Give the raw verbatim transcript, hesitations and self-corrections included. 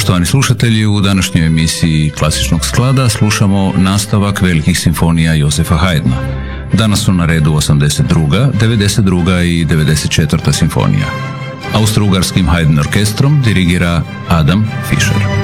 Poštovani slušatelji, u današnjoj emisiji Klasičnog sklada slušamo nastavak velikih simfonija Josefa Haydna. Danas su na redu osamdeset druga, devedeset druga i devedeset četvrta simfonija. Austro-ugarskim Haydn orkestrom dirigira Adam Fischer.